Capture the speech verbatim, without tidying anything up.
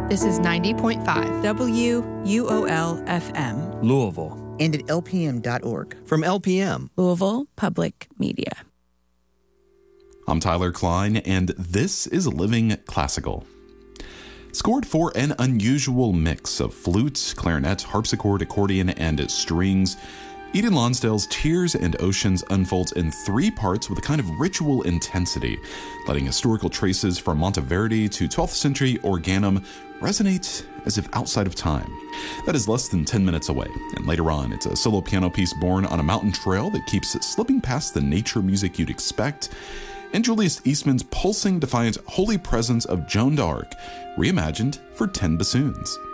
This is ninety point five W U O L F M. Louisville. And at L P M dot org. From L P M. Louisville Public Media. I'm Tyler Klein, and this is Living Classical. Scored for an unusual mix of flute, clarinet, harpsichord, accordion, and strings, Eden Lonsdale's Tears and Oceans unfolds in three parts with a kind of ritual intensity, letting historical traces from Monteverdi to twelfth century organum resonate as if outside of time. That is less than ten minutes away, and later on, it's a solo piano piece born on a mountain trail that keeps slipping past the nature music you'd expect, and Julius Eastman's pulsing, defiant Holy Presence of Joan d'Arc, reimagined for ten bassoons.